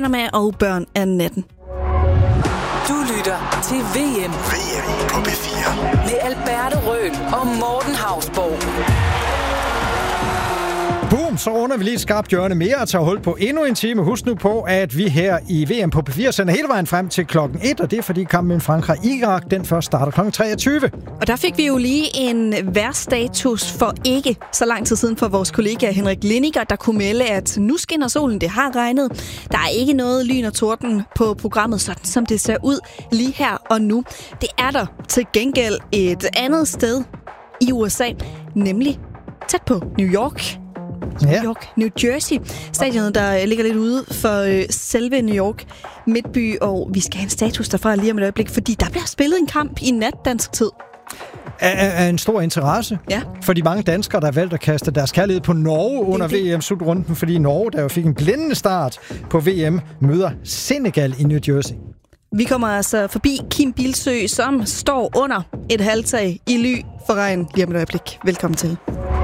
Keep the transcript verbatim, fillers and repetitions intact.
Panama og Børn af natten. Du lytter til V M. V M på P fire. Med Alberte Røhl og Morten Hausborg. Boom, så runder vi lige et skarpt hjørne mere og tager hul på endnu en time. Husk nu på, at vi her i V M på P fire sender hele vejen frem til klokken et, og det er fordi kampen mellem Frankrig og Irak, den først starter klokken treogtyve. Og der fik vi jo lige en vejrstatus for ikke så lang tid siden for vores kollega Henrik Lindiger, der kunne melde, at nu skinner solen, det har regnet. Der er ikke noget lyn og torden på programmet, sådan som det ser ud lige her og nu. Det er der til gengæld et andet sted i U S A, nemlig tæt på New York. New Ja. York, New Jersey. Stadionet, der ligger lidt ude for øh, selve New York midtby, og vi skal have en status derfra lige om et øjeblik, fordi der bliver spillet en kamp i nat dansk tid. Er, er en stor interesse Ja. for de mange danskere, der har valgt at kaste deres kærlighed på Norge under det. V M-slutrunden, fordi Norge, der jo fik en blændende start på V M, møder Senegal i New Jersey. Vi kommer altså forbi Kim Bilsø, som står under et halvtag i ly for regn lige om et øjeblik. Velkommen til.